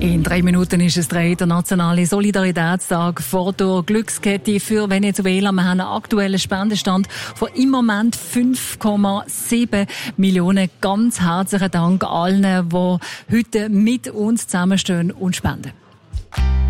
In 3 Minuten ist es der internationale Solidaritätstag vor der Glückskette für Venezuela. Wir haben einen aktuellen Spendenstand von im Moment 5,7 Millionen. Ganz herzlichen Dank allen, die heute mit uns zusammenstehen und spenden.